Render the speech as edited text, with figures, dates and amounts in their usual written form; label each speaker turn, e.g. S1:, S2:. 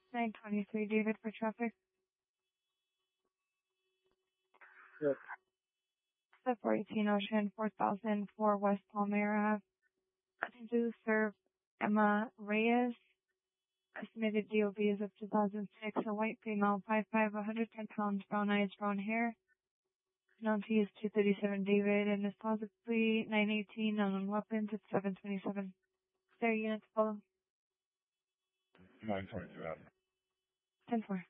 S1: 923 David for traffic.
S2: Yes.
S1: 418 Ocean 4004 West Palmyra Ave. To serve Emma Reyes. Estimated DOB is of 2006. A white female, 5'5", 110 pounds, brown eyes, brown hair. Known to use 237 David and is possibly 918 on weapons at 727. Their units follow.
S2: 922 Adam.
S1: 10-4.